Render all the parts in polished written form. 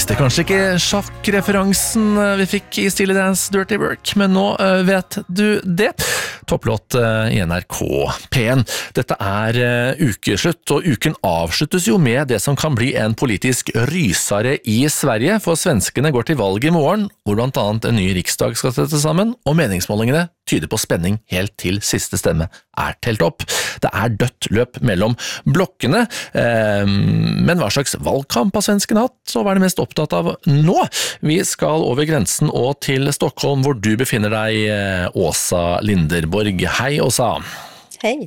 Visste kanskje ikke sjakkreferansen vi fikk i Steely Dance Dirty Work, men nå vet du det. Topplåt i NRK P1. Dette ukeslutt, og uken avsluttes jo med det som kan bli en politisk rysare i Sverige, for svenskene går til valg i morgen, hvor blant annet en ny riksdag skal sette sammen, og meningsmålingene tyder på spenning helt til siste stemme telt opp. Det dødt løp mellom blokkene, men hva slags valgkamp har svenskene hatt, og hva det mest opptatt av nå? Vi skal over grensen og til Stockholm, hvor du befinner deg, Åsa Linderborg. Hei, Åsa. Hei.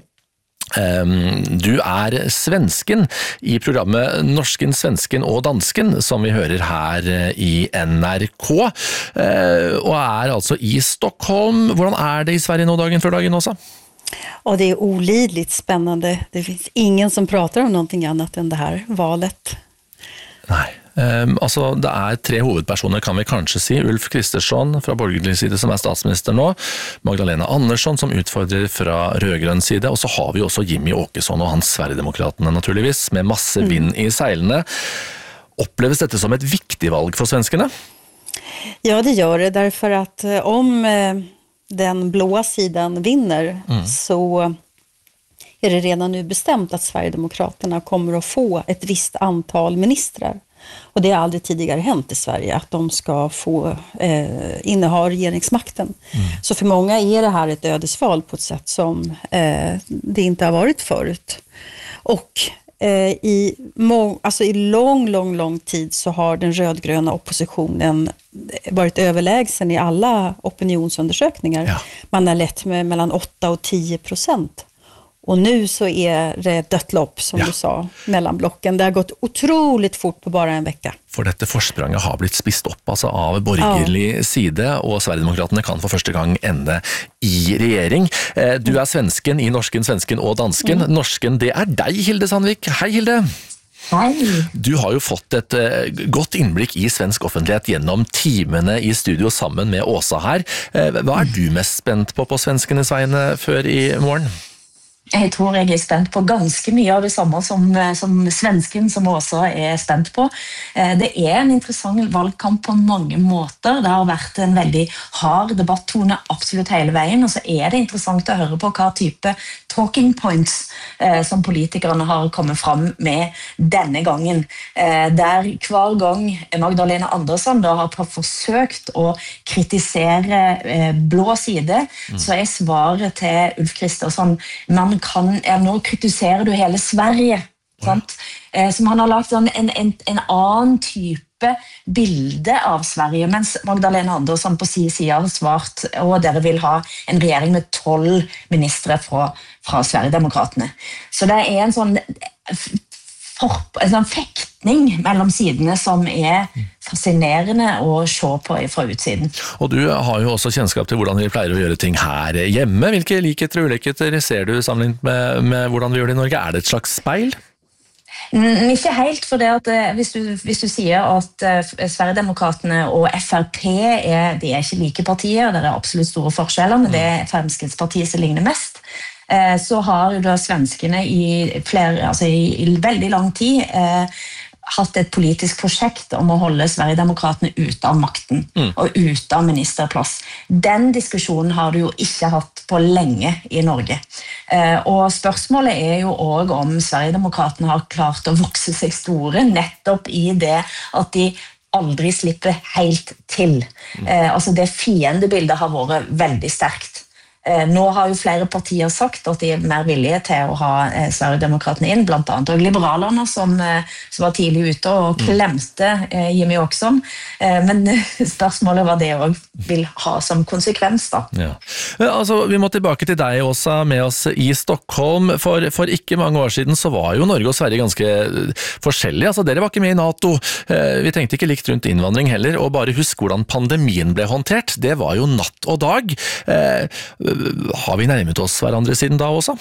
Du svensken i programmet Norsken, Svensken og Dansken, som vi hører her i NRK, og altså i Stockholm. Hvordan det i Sverige nå dagen før dagen, Åsa? Och det olidligt spännande. Det finns ingen som pratar om någonting annat än det här valet. Nej. Altså, det tre hovedpersoner, kan vi kanskje si. Ulf Kristersson fra borgerlig side, som statsminister nå. Magdalena Andersson, som utfordrer fra rødgrønn side. Og så har vi også Jimmy Åkesson og hans Sverigedemokraterne, naturligvis, med masse vind i seilene. Oppleves dette som et viktig valg for svenskene? Ja, det gör det. Därför att om den blåa sidan vinner så det redan nu bestämt att Sverigedemokraterna kommer att få ett visst antal ministrar. Och det har aldrig tidigare hänt i Sverige att de ska få inneha regeringsmakten. Så för många det här ett ödesval på ett sätt som det inte har varit förut. Och i lång tid så har den rödgröna oppositionen varit överlägsen i alla opinionsundersökningar. Ja. Man har lett med mellan 8 och 10%. Och nu så det dött lopp, som du sa, mellan blocken. Det har gått otroligt fort på bara en vecka. For dette forspranget har blitt spist opp altså av borgerlig side, og Sverigedemokraterne kan for første gang ende i regjering. Du svensken i Norsken, Svensken og Dansken. Norsken, det deg, Hilde Sandvik. Hei, Hilde! Hei! Du har jo fått et godt innblikk i svensk offentlighet gjennom timene i studio sammen med Åsa her. Hva du mest spent på svenskenes vegne før i morgen? Jeg tror jeg spent på ganske mye av det samme som svensken, som også spent på. Det en interessant valgkamp på mange måter. Det har vært en veldig hard debattone absolutt hele veien, og så det interessant å høre på hva type talking points som politikerne har kommet fram med denne gangen. Der hver gang Magdalena Andersson da har forsøkt å kritisere blå side, så svaret til Ulf Kristersson, nå kritiserer du hele Sverige, sant? Som han har lagt en annen type bilde av Sverige, mens Magdalena Andersson på sin side har svart, og dere vil ha en regjering med 12 ministre fra Sverigedemokratene. Så det en sånn fektning mellom sidene som fascinerende å se på fra utsiden. Og du har jo også kjennskap til hvordan vi pleier å gjøre ting her hjemme. Hvilke likheter og ulikheter ser du sammenlignet med hvordan vi gjør det i Norge? Det et slags speil? Ikke helt, for det at hvis du sier at Sverigedemokratene og FrP de ikke like partier, det absolutt store forskjeller, men det Fremskrittspartiet som ligner mest, så har jo da svenskene i veldig lang tid hatt et politisk prosjekt om å holde Sverigedemokratene ute av makten og ute av ministerplass. Den diskusjonen har du jo ikke hatt på lenge i Norge. Og spørsmålet jo også om Sverigedemokratene har klart å vokse seg store, nettopp i det at de aldri slipper helt til. Det fiendebildet har vært veldig sterkt. Nå har jo flere partier sagt at de mer villige til å ha Sverigedemokratene inn, blant annet og liberalerne som var tidlig ute og klemte Jimmy Åkesson, men spørsmålet var det også vil ha som konsekvens da. Ja. Altså, vi må tilbake til deg også, med oss i Stockholm. For ikke mange år siden så var jo Norge og Sverige ganske forskjellige. Altså, dere var ikke med i NATO. Vi tenkte ikke likt rundt innvandring heller, og bare husk hvordan pandemien ble håndtert. Det var jo natt og dag. Har vi närmat oss varandra siden da också?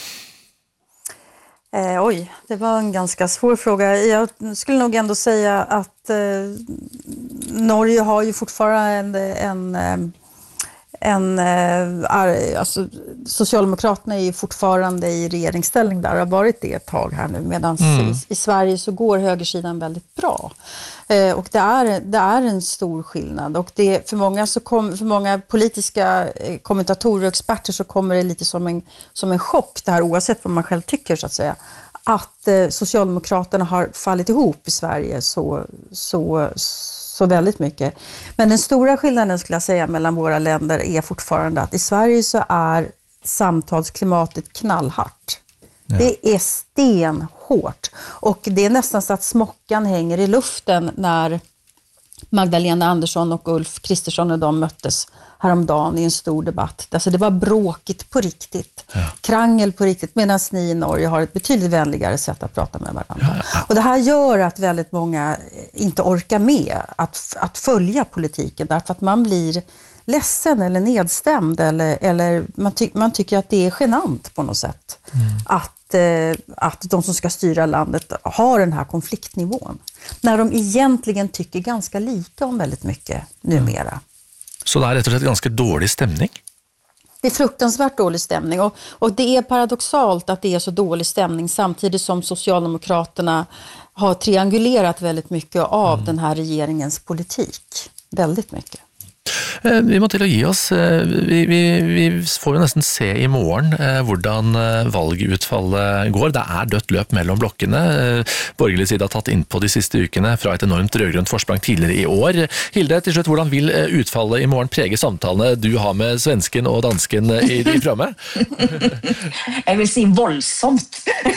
Oj, det var en ganska svår fråga. Jag skulle nog ändå säga att Norge har ju fortfarande alltså, Socialdemokraterna är ju fortfarande i regeringsställning där, har varit det ett tag här nu, medan i Sverige så går högersidan väldigt bra. Och det är en stor skillnad, och det, för många politiska kommentatorer och experter så kommer det lite som en chock det här, oavsett vad man själv tycker så att säga, att Socialdemokraterna har fallit ihop i Sverige så väldigt mycket. Men den stora skillnaden skulle jag säga mellan våra länder är fortfarande att i Sverige så är samtalsklimatet knallhårt. Ja. Det är stenhårt, och det är nästan så att smockan hänger i luften när Magdalena Andersson och Ulf Kristersson och de möttes häromdagen i en stor debatt. Alltså det var bråkigt på riktigt, krangel på riktigt, medan ni i Norge har ett betydligt vänligare sätt att prata med varandra. Ja. Och det här gör att väldigt många inte orkar med att följa politiken, därför att man blir ledsen eller nedstämd, eller man tycker att det är genant på något sätt att de som ska styra landet har den här konfliktnivån, när de egentligen tycker ganska lika om väldigt mycket numera. Så det är rätt och slett ganska dålig stämning? Det är fruktansvärt dålig stämning, och det är paradoxalt att det är så dålig stämning samtidigt som Socialdemokraterna har triangulerat väldigt mycket av den här regeringens politik. Väldigt mycket. Vi må til å gi oss. Vi får jo nesten se i morgen hvordan valgutfallet går. Det er dødt løp mellom blokkene. Borgerlig side har tatt inn på de siste ukene fra et enormt rødgrønt forsprang tidligere i år. Hilde, til slutt, hvordan vil utfallet i morgen prege samtalene du har med svensken og dansken i programmet? Jeg vil si voldsomt.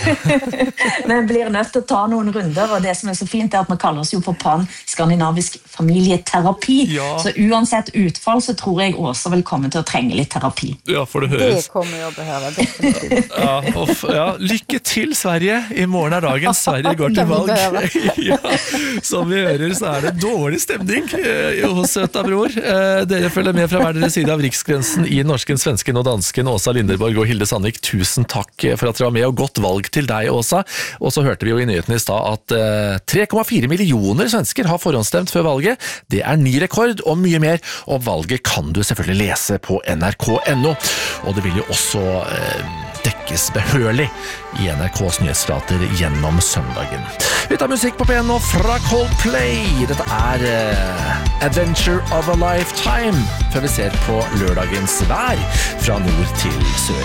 Vi blir nødt til å ta noen runder, og det som er så fint er at vi kaller oss jo for pan-skandinavisk familieterapi. Ja. Så uansett utfall så tror jeg Åsa vil komme til å trenge litt terapi. Ja, for det høres. Det kommer jeg å behøve, definitivt. Ja, lykke til Sverige. I morgen er dagen Sverige går til valg. Ja, som vi hører så er det dårlig stemning hos søta bror. Dere følger med fra hver deres side av riksgrensen i norsken, svensken og dansken. Åsa Linderborg og Hilde Sandvik, tusen takk for at dere var med, og godt valg til deg, Åsa. Og så hørte vi jo i nyhetene i stad at 3,4 millioner svensker har forhåndsstemt før valget. Det er ny rekord, og mye mer. Og valget kan du selvfølgelig lese på nrk.no, og det vil jo også dekkes behørlig i NRKs nyhetsflater gjennom søndagen. Vi tar musikk på P1 nå fra Coldplay. Dette er Adventure of a Lifetime, før vi ser på lørdagens vær fra nord til sør.